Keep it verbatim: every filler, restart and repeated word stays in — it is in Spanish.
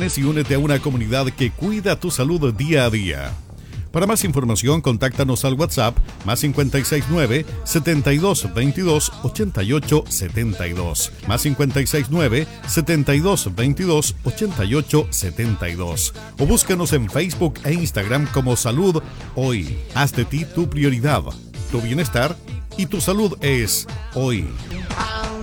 prevenciones y únete a una comunidad que cuida tu salud día a día. Para más información, contáctanos al WhatsApp más cinco seis nueve, setenta y dos, veintidós, ochenta y ocho, setenta y dos. Más cinco seis nueve, setenta y dos, veintidós, ochenta y ocho, setenta y dos. O búscanos en Facebook e Instagram como Salud Hoy. Haz de ti tu prioridad. Tu bienestar y tu salud es hoy.